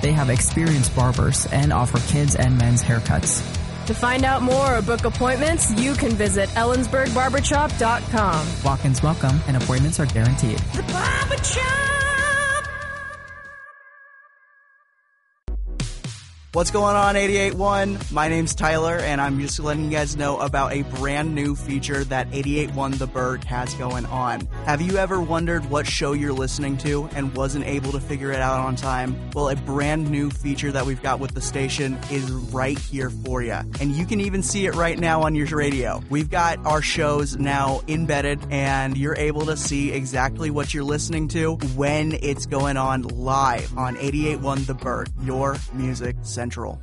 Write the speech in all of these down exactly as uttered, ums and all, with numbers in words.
They have experienced barbers and offer kids and men's haircuts. To find out more or book appointments, you can visit ellensburg barber shop dot com. Walk-ins welcome and appointments are guaranteed. The Barber Shop! What's going on, eighty-eight point one? My name's Tyler, and I'm just letting you guys know about a brand new feature that eighty-eight point one The Berg has going on. Have you ever wondered what show you're listening to and wasn't able to figure it out on time? Well, a brand new feature that we've got with the station is right here for you. And you can even see it right now on your radio. We've got our shows now embedded, and you're able to see exactly what you're listening to when it's going on live on eighty-eight point one The Berg, your music center. Central.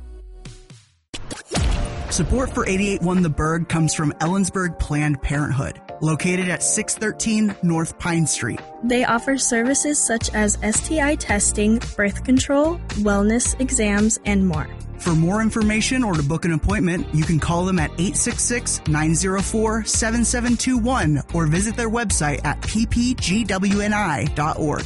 Support for eighty-eight point one The Berg comes from Ellensburg Planned Parenthood, located at six thirteen North Pine Street. They offer services such as S T I testing, birth control, wellness exams, and more. For more information or to book an appointment, you can call them at eight six six, nine zero four, seven seven two one or visit their website at p p g w n i dot org.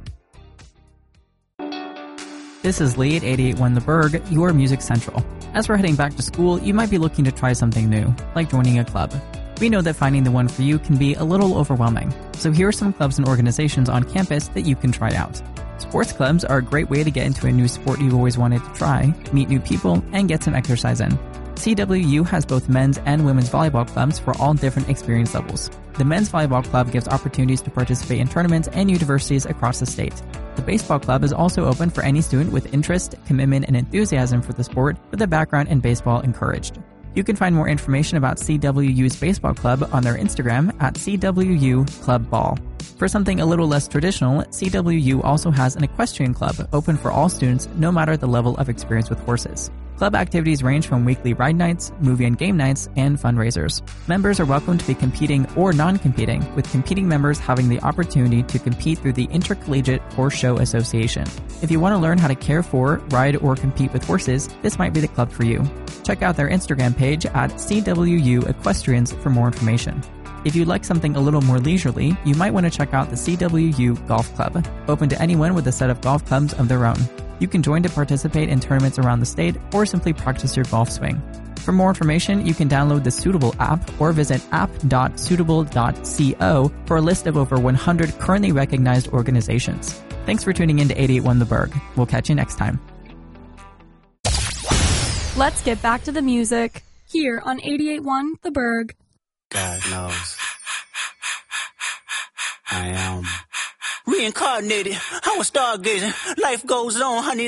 This is Lee at eighty-eight point one The Berg, your Music Central. As we're heading back to school, you might be looking to try something new, like joining a club. We know that finding the one for you can be a little overwhelming, so here are some clubs and organizations on campus that you can try out. Sports clubs are a great way to get into a new sport you've always wanted to try, meet new people, and get some exercise in. C W U has both men's and women's volleyball clubs for all different experience levels. The men's volleyball club gives opportunities to participate in tournaments and universities across the state. The baseball club is also open for any student with interest, commitment, and enthusiasm for the sport, with a background in baseball encouraged. You can find more information about C W U's baseball club on their Instagram at C W U Club Ball. For something a little less traditional, C W U also has an equestrian club open for all students, no matter the level of experience with horses. Club activities range from weekly ride nights, movie and game nights, and fundraisers. Members are welcome to be competing or non-competing, with competing members having the opportunity to compete through the Intercollegiate Horse Show Association. If you want to learn how to care for, ride, or compete with horses, this might be the club for you. Check out their Instagram page at C W U Equestrians for more information. If you'd like something a little more leisurely, you might want to check out the C W U Golf Club, open to anyone with a set of golf clubs of their own. You can join to participate in tournaments around the state or simply practice your golf swing. For more information, you can download the Suitable app or visit app dot suitable dot co for a list of over one hundred currently recognized organizations. Thanks for tuning in to eighty-eight point one The Berg. We'll catch you next time. Let's get back to the music here on eighty-eight point one The Berg. God knows I am reincarnated. I was stargazing. Life goes on, honey.